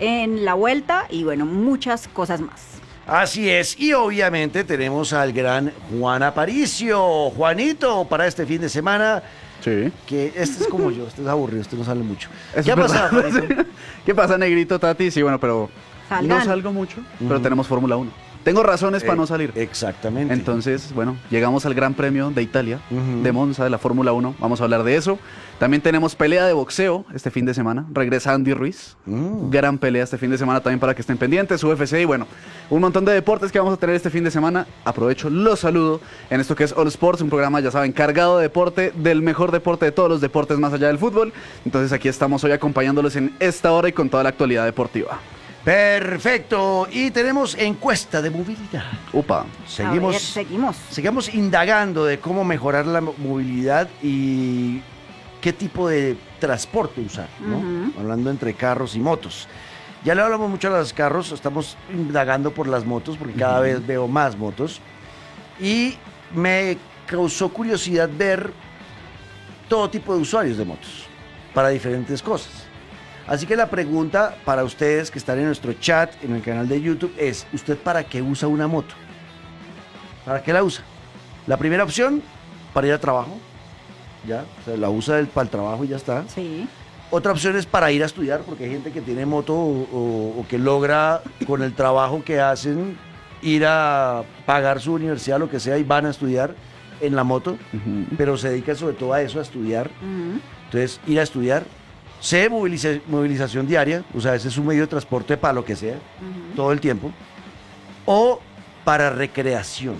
en la vuelta y bueno, muchas cosas más. Así es, y obviamente tenemos al gran Juan Aparicio. Juanito, para este fin de semana, Sí. que este es como yo, este es aburrido, este no sale mucho. Es ¿Qué ha verdad. pasado, Juanito? ¿Qué pasa, negrito, Tati? Sí, bueno, pero Salgan. no salgo mucho, pero tenemos Fórmula 1. Tengo razones para no salir. Exactamente. Entonces, bueno, llegamos al Gran Premio de Italia, Ujú. de Monza, de la Fórmula 1. Vamos a hablar de eso. También tenemos pelea de boxeo este fin de semana. Regresa Andy Ruiz. Gran pelea este fin de semana también para que estén pendientes. UFC y bueno, un montón de deportes que vamos a tener este fin de semana. Aprovecho, los saludo en esto que es All Sports, un programa, ya saben, cargado de deporte, del mejor deporte de todos los deportes más allá del fútbol. Entonces aquí estamos hoy acompañándolos en esta hora y con toda la actualidad deportiva. Perfecto, y tenemos encuesta de movilidad. Upa. Seguimos. Seguimos indagando de cómo mejorar la movilidad y qué tipo de transporte usar, ¿no? Ujú. Hablando entre carros y motos. Ya le hablamos mucho a los carros, estamos indagando por las motos, porque cada vez veo más motos. Y me causó curiosidad ver todo tipo de usuarios de motos para diferentes cosas. Así que la pregunta para ustedes que están en nuestro chat, en el canal de YouTube, es: ¿usted para qué usa una moto? ¿Para qué la usa? La primera opción, para ir al trabajo. Ya, o sea, la usa para el trabajo y ya está. Sí. Otra opción es para ir a estudiar, porque hay gente que tiene moto o que logra con el trabajo que hacen ir a pagar su universidad, lo que sea, y van a estudiar en la moto, pero se dedican sobre todo a eso, a estudiar. Ujú. Entonces, ir a estudiar. Movilización diaria, o sea, ese es un medio de transporte para lo que sea, todo el tiempo. O para recreación.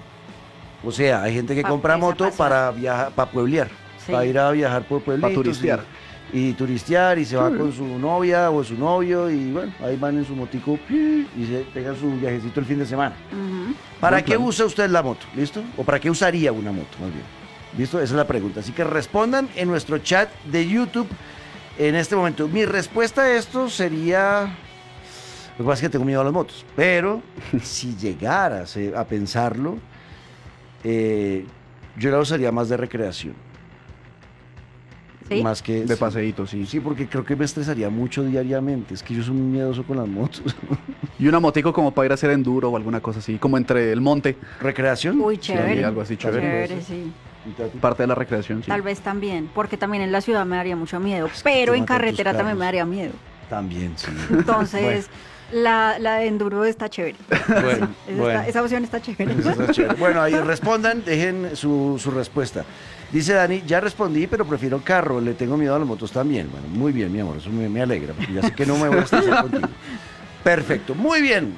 O sea, hay gente que compra moto para viajar, para pueblear, Sí. para ir a viajar por pueblitos. Para turistear. Y turistear, y se va con su novia o su novio, y bueno, ahí van en su motico y se pegan su viajecito el fin de semana. Ujú. ¿Para Buen qué plan. usa usted la moto? ¿Listo? ¿O para qué usaría una moto, más bien? ¿Listo? Esa es la pregunta. Así que respondan en nuestro chat de YouTube en este momento. Mi respuesta a esto sería... Lo que pasa es que tengo miedo a las motos. Pero si llegaras a pensarlo, yo la usaría más de recreación. ¿Sí? Más que... De paseíto, sí. Sí, porque creo que me estresaría mucho diariamente. Es que yo soy muy miedoso con las motos. Y una motico como para ir a hacer enduro o alguna cosa así, como entre el monte. ¿Recreación? Uy, chévere. algo así chévere. Chévere, sí. Parte de la recreación, sí. Tal vez también, porque también en la ciudad me daría mucho miedo, Es que pero te en matan tus carretera también carros. me daría miedo. También, sí. Entonces, la de enduro está chévere. Bueno, Esa opción está chévere. Eso está chévere. Bueno, ahí respondan, dejen su respuesta. Dice Dani, ya respondí, pero prefiero carro, le tengo miedo a las motos también. Bueno, muy bien, mi amor, eso me alegra, porque ya sé que no me voy a estresar contigo. Perfecto, muy bien.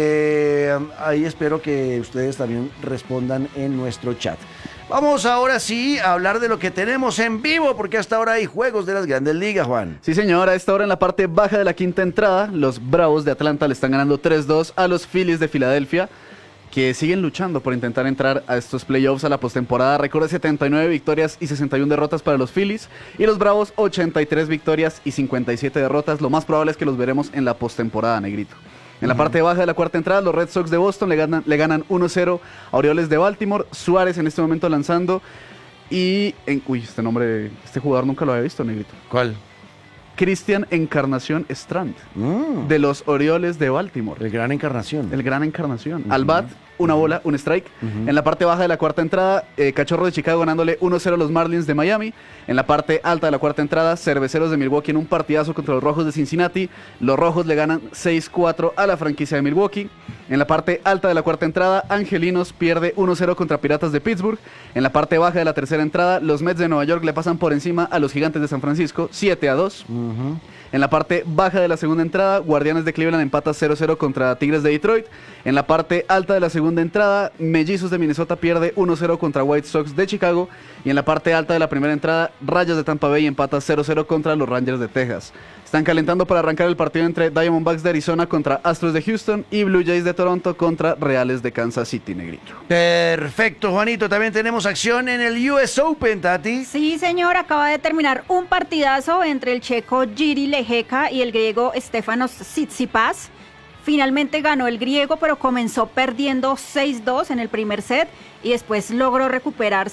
Ahí espero que ustedes también respondan en nuestro chat. Vamos ahora sí a hablar de lo que tenemos en vivo, porque hasta ahora hay juegos de las Grandes Ligas, Juan. Sí, señor, a esta hora en la parte baja de la quinta entrada, los Bravos de Atlanta le están ganando 3-2 a los Phillies de Filadelfia, que siguen luchando por intentar entrar a estos playoffs a la postemporada. Récord de 79 victorias y 61 derrotas para los Phillies, y los Bravos 83 victorias y 57 derrotas. Lo más probable es que los veremos en la postemporada, negrito. En la parte baja de la cuarta entrada, los Red Sox de Boston le ganan 1-0 a Orioles de Baltimore. Suárez en este momento lanzando. Y, este jugador nunca lo había visto, negrito. ¿Cuál? Cristian Encarnación Strand, de los Orioles de Baltimore. El Gran Encarnación. El Gran Encarnación. Al bat, una bola, un strike. En la parte baja de la cuarta entrada, Cachorros de Chicago ganándole 1-0 a los Marlins de Miami. En la parte alta de la cuarta entrada, Cerveceros de Milwaukee en un partidazo contra los Rojos de Cincinnati. Los Rojos le ganan 6-4 a la franquicia de Milwaukee. En la parte alta de la cuarta entrada, Angelinos pierde 1-0 contra Piratas de Pittsburgh. En la parte baja de la tercera entrada, los Mets de Nueva York le pasan por encima a los Gigantes de San Francisco, 7-2. En la parte baja de la segunda entrada, Guardianes de Cleveland empata 0-0 contra Tigres de Detroit. En la parte alta de la segunda entrada, Mellizos de Minnesota pierde 1-0 contra White Sox de Chicago. Y en la parte alta de la primera entrada, Rayas de Tampa Bay empata 0-0 contra los Rangers de Texas. Están calentando para arrancar el partido entre Diamondbacks de Arizona contra Astros de Houston y Blue Jays de Toronto contra Reales de Kansas City, negrito. Perfecto, Juanito. También tenemos acción en el US Open, Tati. Sí, señor, acaba de terminar un partidazo entre el checo Jiri Lehecka y el griego Stefanos Tsitsipas. Finalmente ganó el griego, pero comenzó perdiendo 6-2 en el primer set y después logró recuperarse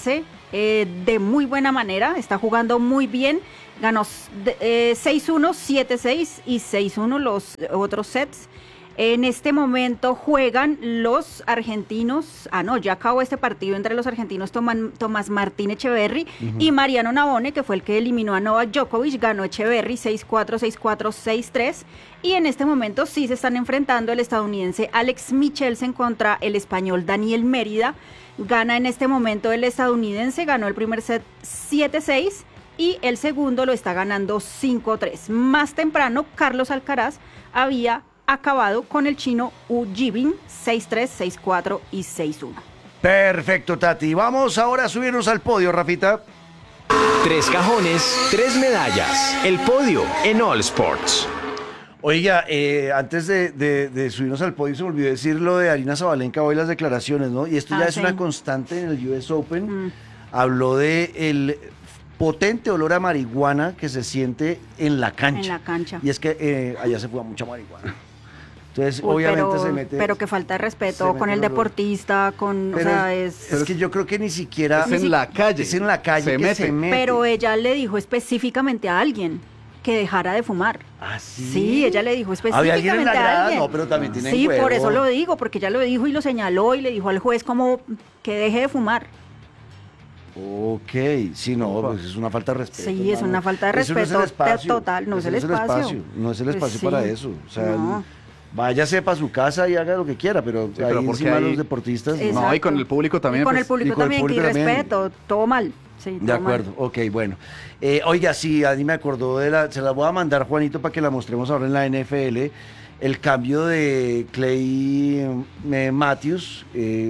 de muy buena manera, está jugando muy bien, ganó 6-1, 7-6 y 6-1 los otros sets. En este momento juegan los argentinos, ya acabó este partido entre los argentinos Tomás Martín Echeverry y Mariano Navone, que fue el que eliminó a Novak Djokovic, ganó Echeverry 6-4, 6-4, 6-3, y en este momento sí se están enfrentando el estadounidense Alex Michelsen contra el español Daniel Mérida. Gana en este momento el estadounidense, ganó el primer set 7-6 y el segundo lo está ganando 5-3. Más temprano, Carlos Alcaraz había acabado con el chino Wu Jibin 6-3, 6-4 y 6-1. Perfecto, Tati. Vamos ahora a subirnos al podio, Rafita. 3 cajones, 3 medallas. El podio en All Sports. Oiga, antes de subirnos al podio se me olvidó decir lo de Aryna Sabalenka hoy, las declaraciones, ¿no? Y esto ya es una constante en el US Open. Habló de el potente olor a marihuana que se siente en la cancha. En la cancha. Y es que allá se fuma mucha marihuana. Entonces, obviamente se mete... Pero que falta de respeto con el deportista, pero o sea, es que yo creo que ni siquiera... Es en la calle. Es en la calle se que mete. se mete. Pero ella le dijo específicamente a alguien que dejara de fumar. ¿Ah, sí? Sí, ella le dijo ¿Había alguien en la específicamente a grada? alguien. No, pero también tienen Sí, huevo. por eso lo digo, porque ella lo dijo y lo señaló y le dijo al juez como que deje de fumar. Ok, sí, no, pues es una falta de respeto. Sí, es una falta de Eso no es el respeto espacio. total, no es el Ese espacio. No es el Pues espacio sí. para eso. O sea, No. váyase para su casa y haga lo que quiera, pero Sí, ahí pero porque encima ahí- los deportistas... Exacto. No, y con el público también. Y con pues, el público y con el también, público que también. irrespeto, todo mal. Sí, De todo mal. acuerdo, ok, bueno. Oiga, sí, Ani me acordó se la voy a mandar, Juanito, para que la mostremos ahora en la NFL. El cambio de Clay Matthews,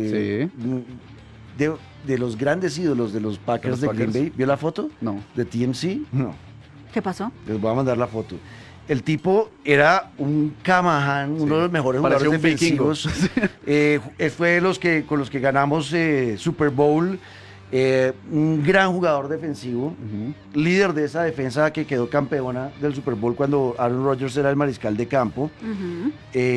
de los grandes ídolos de los Packers de Green Bay. ¿Vio la foto? No. ¿De TMC? No. ¿Qué pasó? Les voy a mandar la foto. El tipo era un Camahan, uno de los mejores Parecía jugadores un vikingo. defensivos. Fue con los que ganamos Super Bowl. Un gran jugador defensivo, líder de esa defensa que quedó campeona del Super Bowl cuando Aaron Rodgers era el mariscal de campo. Ujú.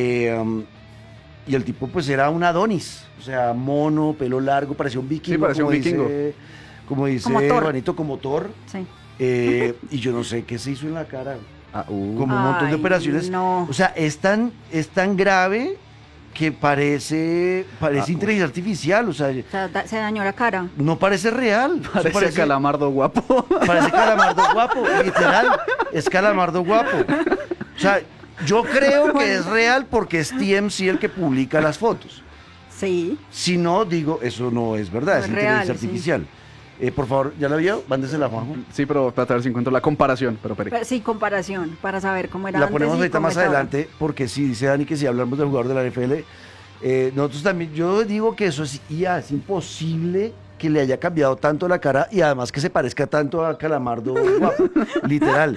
Y el tipo pues era un Adonis, o sea, mono, pelo largo, parecía un vikingo. Sí, parecía un vikingo. Como dice Como Thor. Juanito, como Thor. Sí. Y yo no sé qué se hizo en la cara. Ah, Como un montón de Ay, operaciones. no. O sea, es tan grave que parece inteligencia artificial. O sea, O sea, se dañó la cara. no parece real. Eso parece Calamardo guapo. Parece Calamardo guapo, literal. Es Calamardo guapo. O sea, yo creo que es real porque es TMZ el que publica las fotos. Sí. Si no, digo, eso no es verdad, No es es real, inteligencia artificial. Por favor, ¿ya la vio? Mándesela, Juanjo. Sí, pero para ver si encuentro la comparación, pero espere. Sí, comparación, para saber cómo era La antes ponemos y ahorita cómo más es ahora. adelante, porque sí, dice Dani que si hablamos del jugador de la NFL, nosotros también, yo digo que eso es IA, es imposible que le haya cambiado tanto la cara y además que se parezca tanto a Calamardo guapo, literal.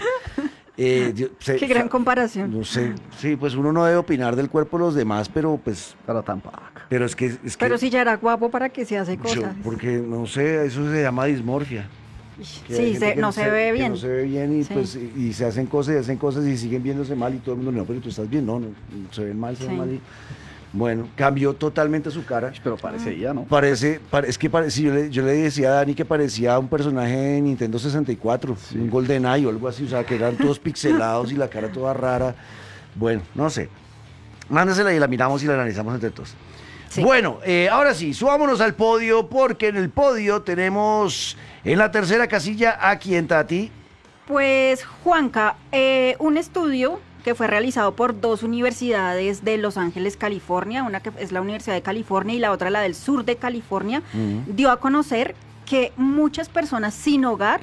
Qué gran comparación. No sé, sí, pues uno no debe opinar del cuerpo de los demás, pero pues, Pero tampoco. pero es que Pero si ya era guapo, ¿para que se hace yo, cosas? porque no sé, eso se llama dismorfia. Que hay Sí, gente que no se ve que bien. no se ve bien y Sí. pues y se hacen cosas y siguen viéndose mal y todo el mundo, no, pero tú estás bien, no, se ven mal, se ven Sí. mal. Bueno, cambió totalmente su cara. Pero parece ella, ¿no? Es que parece, yo le decía a Dani que parecía un personaje de Nintendo 64, un GoldenEye o algo así, o sea, que eran todos pixelados y la cara toda rara. Bueno, no sé. Mándesela y la miramos y la analizamos entre todos. Sí. Bueno, ahora sí, subámonos al podio, porque en el podio tenemos en la tercera casilla a quién, Tati. Pues, Juanca, un estudio que fue realizado por dos universidades de Los Ángeles, California, una que es la Universidad de California y la otra la del sur de California, dio a conocer que muchas personas sin hogar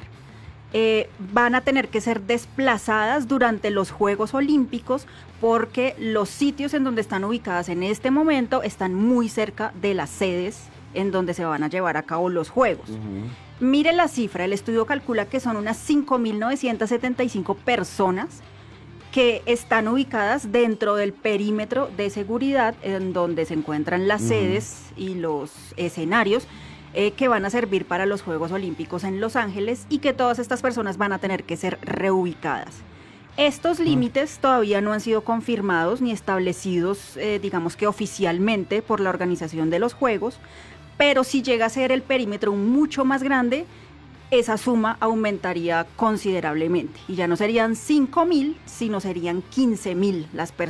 van a tener que ser desplazadas durante los Juegos Olímpicos porque los sitios en donde están ubicadas en este momento están muy cerca de las sedes en donde se van a llevar a cabo los Juegos. Mire la cifra, el estudio calcula que son unas 5.975 personas que están ubicadas dentro del perímetro de seguridad en donde se encuentran las sedes y los escenarios que van a servir para los Juegos Olímpicos en Los Ángeles y que todas estas personas van a tener que ser reubicadas. Estos límites todavía no han sido confirmados ni establecidos, digamos que oficialmente por la organización de los Juegos, pero si llega a ser el perímetro mucho más grande, esa suma aumentaría considerablemente y ya no serían 5.000, sino serían 15.000 las personas